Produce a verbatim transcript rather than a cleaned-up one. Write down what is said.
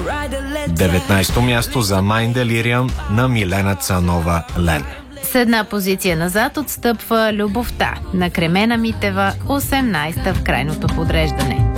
деветнайсето място за Mind Delirium на Милена Цанова Лен. С една позиция назад отстъпва Любовта на Кремена Митева, осемнайсета в крайното подреждане.